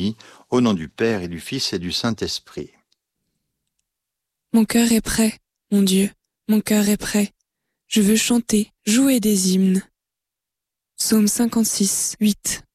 bénie, au nom du Père et du Fils et du Saint-Esprit. Mon cœur est prêt, mon Dieu, mon cœur est prêt. Je veux chanter, jouer des hymnes. Psaume 56, 8.